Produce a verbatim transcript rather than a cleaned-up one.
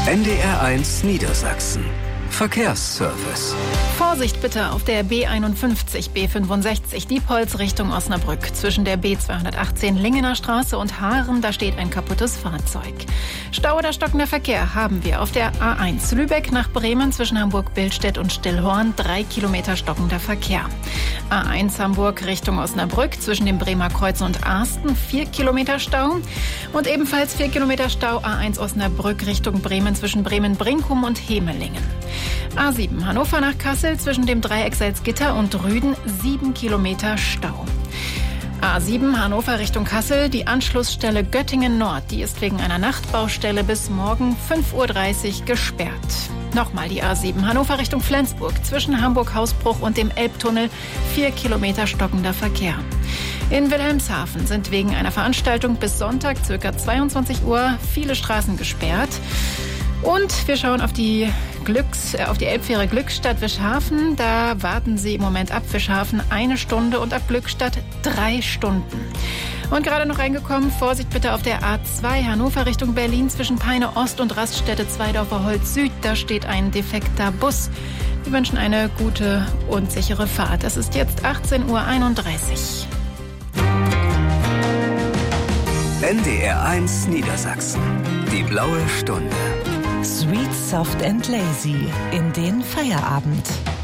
N D R eins Niedersachsen. Verkehrsservice. Vorsicht bitte auf der B einundfünfzig, B fünfundsechzig, Diepholz Richtung Osnabrück. Zwischen der B zweihundertachtzehn Lingener Straße und Haaren, da steht ein kaputtes Fahrzeug. Stau oder stockender Verkehr haben wir auf der A eins Lübeck nach Bremen zwischen Hamburg-Billstedt und Stillhorn, drei Kilometer stockender Verkehr. A eins Hamburg Richtung Osnabrück zwischen dem Bremer Kreuz und Arsten, vier Kilometer Stau. Und ebenfalls vier Kilometer Stau A eins Osnabrück Richtung Bremen zwischen Bremen-Brinkum und Hemelingen. A sieben Hannover nach Kassel zwischen dem Dreieck Salzgitter und Rüden, sieben Kilometer Stau. A sieben Hannover Richtung Kassel, die Anschlussstelle Göttingen Nord, die ist wegen einer Nachtbaustelle bis morgen fünf Uhr dreißig gesperrt. Nochmal die A sieben Hannover Richtung Flensburg zwischen Hamburg-Hausbruch und dem Elbtunnel, vier Kilometer stockender Verkehr. In Wilhelmshaven sind wegen einer Veranstaltung bis Sonntag ca. zweiundzwanzig Uhr viele Straßen gesperrt. Und wir schauen auf die Glücks, äh, auf die Elbfähre Glückstadt-Wischhafen. Da warten Sie im Moment ab Wischhafen eine Stunde und ab Glückstadt drei Stunden. Und gerade noch reingekommen, Vorsicht bitte auf der A zwei Hannover Richtung Berlin zwischen Peine Ost und Raststätte Zweidorfer Holz Süd. Da steht ein defekter Bus. Wir wünschen eine gute und sichere Fahrt. Es ist jetzt achtzehn Uhr einunddreißig. N D R eins Niedersachsen. Die blaue Stunde. Sweet, soft and lazy in den Feierabend.